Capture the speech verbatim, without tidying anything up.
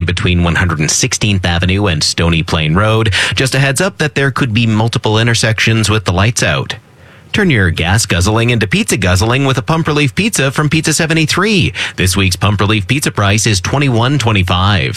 between one hundred sixteenth Avenue and Stony Plain Road. Just a heads up that there could be multiple intersections with the lights out. Turn your gas guzzling into pizza guzzling with a Pump Relief pizza from Pizza seventy-three. This week's Pump Relief pizza price is twenty-one twenty-five.